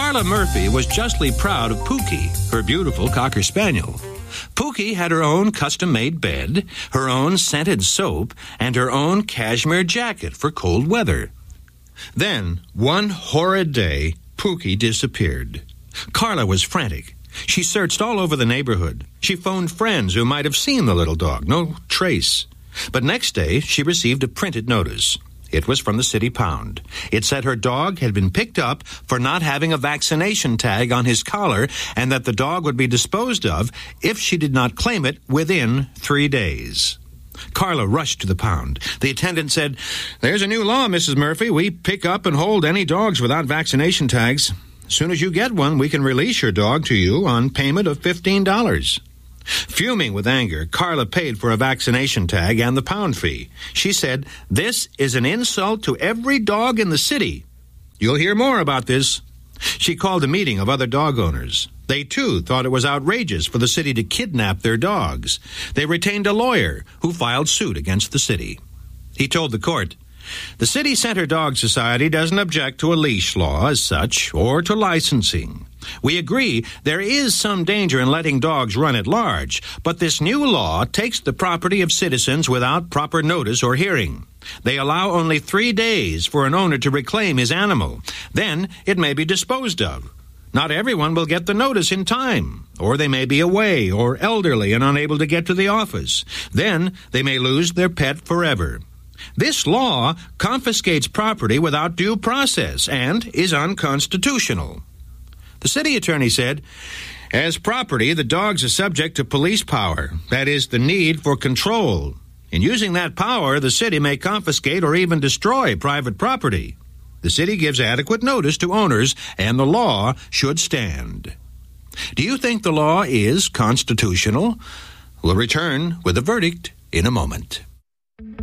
Carla Murphy was justly proud of Pookie, her beautiful Cocker Spaniel. Pookie had her own custom-made bed, her own scented soap, and her own cashmere jacket for cold weather. Then, one horrid day, Pookie disappeared. Carla was frantic. She searched all over the neighborhood. She phoned friends who might have seen the little dog. No trace. But next day, she received a printed notice. It was from the City Pound. It said her dog had been picked up for not having a vaccination tag on his collar and that the dog would be disposed of if she did not claim it within 3 days. Carla rushed to the pound. The attendant said, "There's a new law, Mrs. Murphy. We pick up and hold any dogs without vaccination tags. As soon as you get one, we can release your dog to you on payment of $15. Fuming with anger, Carla paid for a vaccination tag and the pound fee. She said, "This is an insult to every dog in the city. You'll hear more about this." She called a meeting of other dog owners. They, too, thought it was outrageous for the city to kidnap their dogs. They retained a lawyer who filed suit against the city. He told the court, "The City Center Dog Society doesn't object to a leash law as such or to licensing. We agree there is some danger in letting dogs run at large, but this new law takes the property of citizens without proper notice or hearing. They allow only 3 days for an owner to reclaim his animal. Then it may be disposed of. Not everyone will get the notice in time, or they may be away or elderly and unable to get to the office. Then they may lose their pet forever. This law confiscates property without due process and is unconstitutional." The city attorney said, "As property, the dogs are subject to police power, that is, the need for control. In using that power, the city may confiscate or even destroy private property. The city gives adequate notice to owners, and the law should stand." Do you think the law is constitutional? We'll return with a verdict in a moment.